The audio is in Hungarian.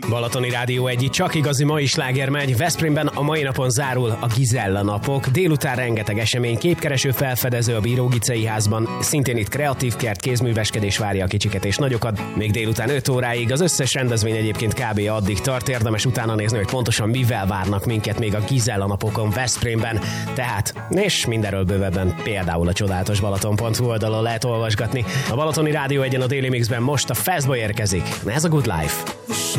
Balatoni Rádió egy csak igazi mai sláger megy. Veszprémben a mai napon zárul a Gizella napok. Délután rengeteg esemény, képkereső felfedező a Bírógicei házban. Szintén itt kreatív kert, kézműveskedés várja a kicsiket és nagyokat. Még délután 5 óráig az összes rendezvény egyébként kb. Addig tart. Érdemes utána nézni, hogy pontosan mivel várnak minket még a Gizella napokon Veszprémben. Tehát, és mindenről bővebben például a csodálatos balaton.hu oldalon lehet olvasgatni. A Balatoni Rádió egyen a Daily Mixben most a Fastboy érkezik. Ez a Good Life.